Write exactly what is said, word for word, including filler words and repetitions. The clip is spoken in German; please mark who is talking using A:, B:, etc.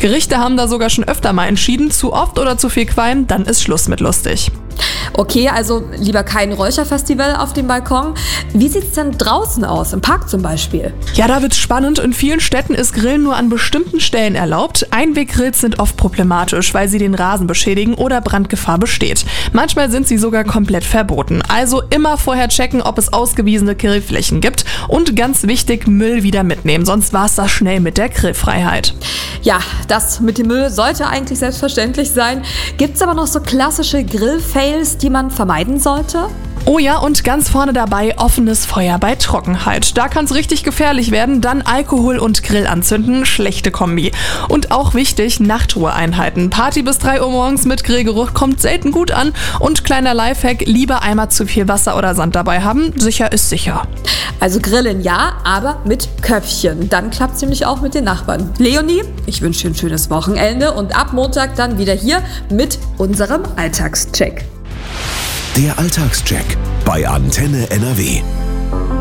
A: Gerichte haben da sogar schon öfter mal entschieden, zu oft oder zu viel Qualm, dann ist Schluss mit lustig.
B: Okay, also lieber kein Räucherfestival auf dem Balkon. Wie sieht's denn draußen aus, im Park zum Beispiel?
A: Ja, da wird's spannend. In vielen Städten ist Grillen nur an bestimmten Stellen erlaubt. Einweggrills sind oft problematisch, weil sie den Rasen beschädigen oder Brandgefahr besteht. Manchmal sind sie sogar komplett verboten. Also immer vorher checken, ob es ausgewiesene Grillflächen gibt. Und ganz wichtig, Müll wieder mitnehmen, sonst war's das schnell mit der Grillfreiheit.
B: Ja, das mit dem Müll sollte eigentlich selbstverständlich sein. Gibt's aber noch so klassische Grillfails, die man vermeiden sollte?
A: Oh ja, und ganz vorne dabei offenes Feuer bei Trockenheit. Da kann's richtig gefährlich werden, dann Alkohol und Grill anzünden, schlechte Kombi. Und auch wichtig, Nachtruheeinheiten. Party bis drei Uhr morgens mit Grillgeruch kommt selten gut an. Und kleiner Lifehack, lieber einmal zu viel Wasser oder Sand dabei haben, sicher ist sicher.
B: Also grillen ja, aber mit Köpfchen. Dann klappt's nämlich auch mit den Nachbarn. Leonie, ich wünsche dir ein schönes Wochenende und ab Montag dann wieder hier mit unserem Alltagscheck.
C: Der Alltagscheck bei Antenne N R W.